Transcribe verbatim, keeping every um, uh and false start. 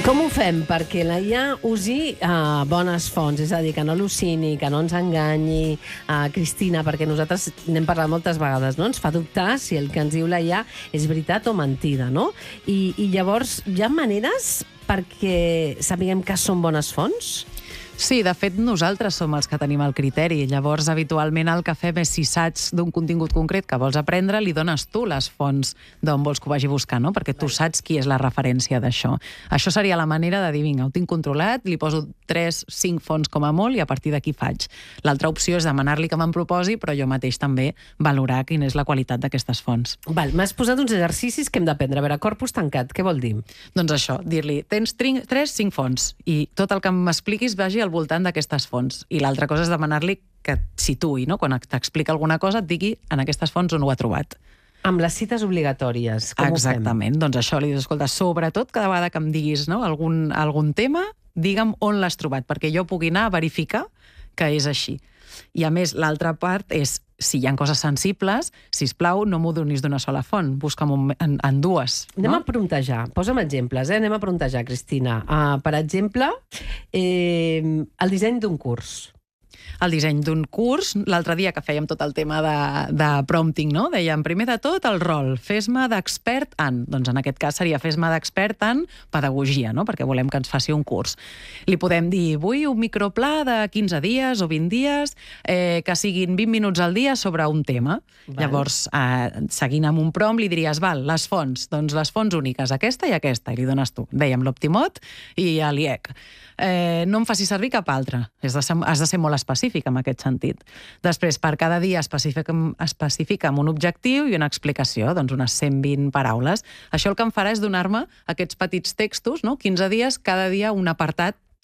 Com ho fem perquè la I A usi uh, bones fonts? És a dir, que no al·lucini, que no ens enganyi, uh, Cristina, perquè nosaltres n'hem parlat moltes vegades, no? Ens fa dubtar si el que ens diu la I A és veritat o mentida, no? I, i llavors, hi ha maneres perquè sapiguem que són bones fonts? Sí, de fet, nosaltres som els que tenim el criteri. Llavors, habitualment, el que fem és, si saps d'un contingut concret que vols aprendre, li dones tu les fonts d'on vols que ho vagi buscar, no? Perquè tu saps qui és la referència d'això. Això seria la manera de dir, vinga, ho tinc controlat, li poso tres, cinc fonts com a molt i a partir d'aquí faig. L'altra opció és demanar-li que me'n proposi, però jo mateix també valorar quina és la qualitat d'aquestes fonts. Val, m'has posat uns exercicis que hem d'aprendre. A veure, corpus tancat, què vol dir? Doncs això, dir-li, tens tres, cinc fonts, i tot el que m'expliquis vagi al voltant d'aquestes fonts. I l'altra cosa és demanar-li que situï, no? Quan t'explica alguna cosa, et digui en aquestes fonts on ho ha trobat. Amb les cites obligatòries, com ho fem? Exactament. Doncs això, li dius, escolta, sobretot cada vegada que em diguis, no, algun, algun tema, digue'm on l'has trobat, perquè jo pugui anar a verificar que és així. I a més, l'altra part és, si hi ha coses sensibles, sisplau, no m'ho donis d'una sola font, busca'm en, en dues. Anem no? a prontejar, posa'm exemples, eh? Anem a prontejar, Cristina. Uh, per exemple, eh, el disseny d'un curs. El disseny d'un curs, l'altre dia que fèiem tot el tema de, de prompting, no? Dèiem, primer de tot, el rol, fes-me d'expert en. Doncs en aquest cas seria fes-me d'expert en pedagogia, no? Perquè volem que ens faci un curs. Li podem dir, vull un micropla de quinze dies o vint dies, eh, que siguin vint minuts al dia sobre un tema. Val. Llavors, eh, seguint amb un prompt, li diries, val, les fonts, doncs les fonts úniques, aquesta i aquesta, i li dones tu. Dèiem l'Optimot i l'I E C. Eh, no em faci servir cap altre. Has de ser, has de ser molt específic en aquest sentit. Després, per cada dia especifica'm, especifica'm un objectiu i una explicació, doncs unes cent vint paraules. Això el que em farà és donar-me aquests petits textos, no? quinze dies, cada dia un apartat